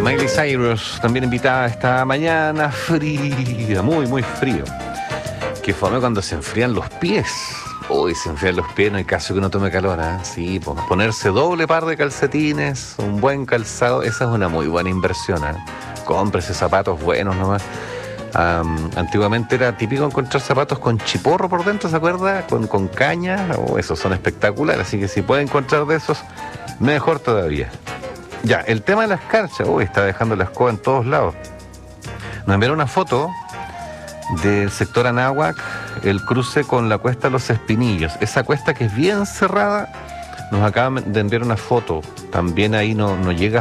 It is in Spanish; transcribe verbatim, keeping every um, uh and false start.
Miley Cyrus, también invitada esta mañana, fría, muy, muy frío. Que fome cuando se enfrían los pies. Uy, se enfrían los pies, no hay caso que uno tome calor, ¿eh? Sí, pues, ponerse doble par de calcetines, un buen calzado, esa es una muy buena inversión, ¿eh? Cómprese zapatos buenos nomás. Um, antiguamente era típico encontrar zapatos con chiporro por dentro, ¿se acuerda? Con, con caña, oh, esos son espectaculares, así que si puede encontrar de esos, mejor todavía. Ya, el tema de las carchas, uy, está dejando la escoba en todos lados. Nos enviaron una foto del sector Anáhuac, el cruce con la cuesta Los Espinillos. Esa cuesta que es bien cerrada, nos acaban de enviar una foto. También ahí no, no llega